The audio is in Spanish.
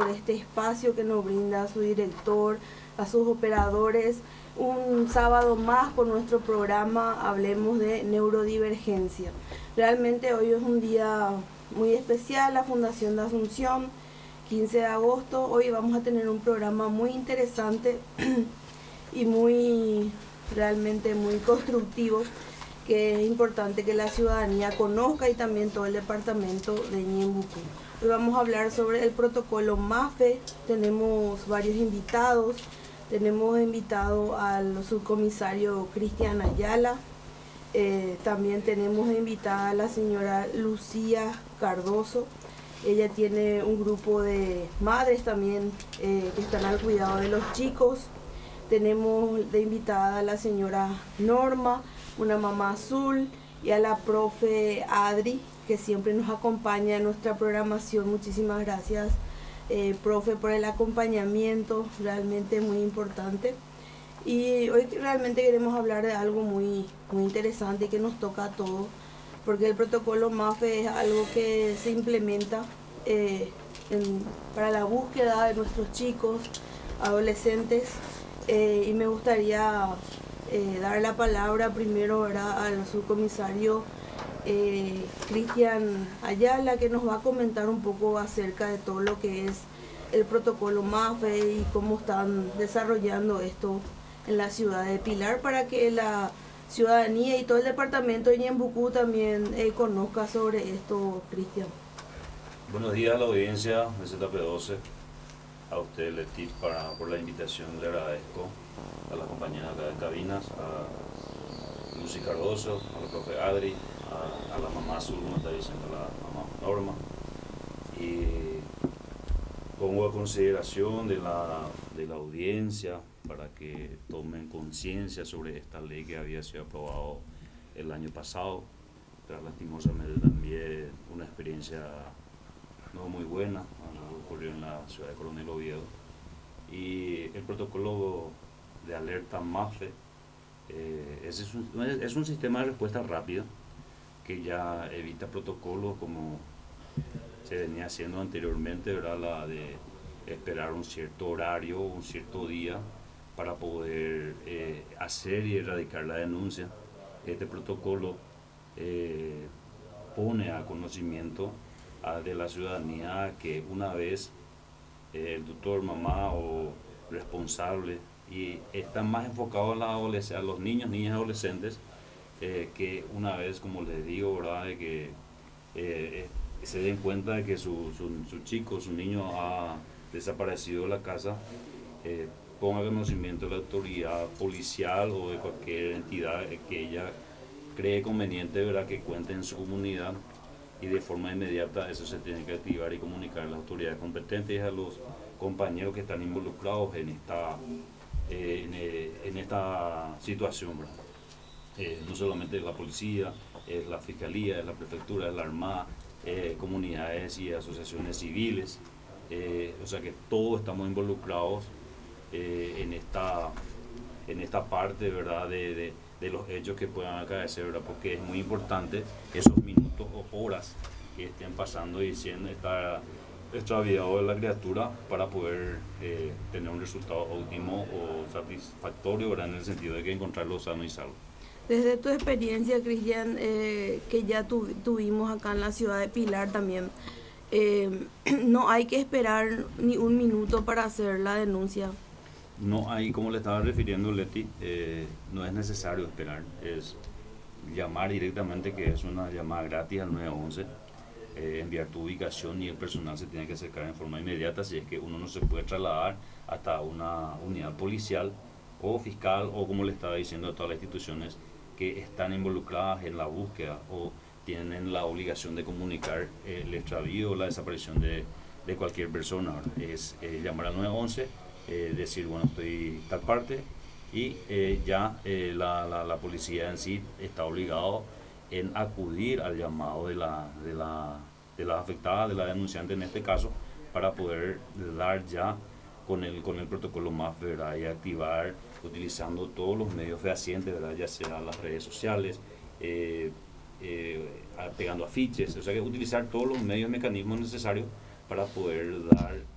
por este espacio que nos brinda a su director, a sus operadores. Un sábado más por nuestro programa Hablemos de Neurodivergencia. Realmente hoy es un día muy especial, la Fundación de Asunción, 15 de agosto. Hoy vamos a tener un programa muy interesante y realmente muy constructivo, que es importante que la ciudadanía conozca y también todo el departamento de Ñembucú. Hoy vamos a hablar sobre el protocolo MAFE. Tenemos varios invitados. Tenemos invitado al subcomisario Cristian Ayala. También tenemos invitada a la señora Lucía Cardoso. Ella tiene un grupo de madres también que están al cuidado de los chicos. Tenemos de invitada a la señora Norma, una mamá azul, y a la profe Adri, que siempre nos acompaña en nuestra programación. Muchísimas gracias, profe, por el acompañamiento, realmente muy importante. Y hoy realmente queremos hablar de algo muy interesante y que nos toca a todos, porque el protocolo MAFE es algo que se implementa para la búsqueda de nuestros chicos, adolescentes, y me gustaría dar la palabra primero, ¿verdad?, al subcomisario Cristian Ayala, que nos va a comentar un poco acerca de todo lo que es el protocolo MAFE y cómo están desarrollando esto en la ciudad de Pilar, para que la ciudadanía y todo el departamento de Ñembucú también conozca sobre esto. Cristian. Buenos días a la audiencia de ZP12, a usted Leti por la invitación, le agradezco a las compañeras acá en cabinas, a Lucy Cardoso, a la profe Adri, a la mamá azul, como está diciendo la mamá Norma, y pongo a consideración de la audiencia para que tomen conciencia sobre esta ley que había sido aprobado el año pasado, pero lastimosamente también una experiencia no muy buena, ocurrió en la ciudad de Coronel Oviedo, y el protocolo de alerta MAFE es un sistema de respuesta rápida que ya evita protocolos como se venía haciendo anteriormente, ¿verdad?, la de esperar un cierto horario, un cierto día para poder hacer y erradicar la denuncia. Este protocolo pone a conocimiento de la ciudadanía que una vez el tutor, mamá o responsable, y está más enfocado a los niños, niñas y adolescentes, que una vez, como les digo, ¿verdad?, de que se den cuenta de que su chico, su niño ha desaparecido de la casa, ponga conocimiento de la autoridad policial o de cualquier entidad que ella cree conveniente, ¿verdad?, que cuente en su comunidad, y de forma inmediata eso se tiene que activar y comunicar a las autoridades competentes y a los compañeros que están involucrados en esta situación, ¿verdad? No solamente la policía, es la fiscalía, es la prefectura, es la armada, comunidades y asociaciones civiles, o sea que todos estamos involucrados en esta parte, ¿verdad?, de los hechos que puedan acaecer, ¿verdad?, porque es muy importante esos minutos o horas que estén pasando y siendo extraviado de la criatura para poder tener un resultado óptimo o satisfactorio, ¿verdad?, en el sentido de que encontrarlo sano y salvo. Desde tu experiencia, Cristian, que ya tuvimos acá en la ciudad de Pilar también, no hay que esperar ni un minuto para hacer la denuncia. No hay, como le estaba refiriendo Leti, no es necesario esperar, es llamar directamente, que es una llamada gratis al 911, enviar tu ubicación y el personal se tiene que acercar en forma inmediata, si es que uno no se puede trasladar hasta una unidad policial o fiscal, o como le estaba diciendo, a todas las instituciones que están involucradas en la búsqueda o tienen la obligación de comunicar el extravío o la desaparición de cualquier persona, ¿verdad? Es llamar al 911, decir, bueno, estoy tal parte, y la policía en sí está obligado en acudir al llamado de la afectada, de la denunciante en este caso, para poder dar ya con el protocolo MAFE, ¿verdad?, y activar utilizando todos los medios fehacientes, ¿verdad?, ya sea las redes sociales, pegando afiches, o sea que utilizar todos los medios y mecanismos necesarios para poder dar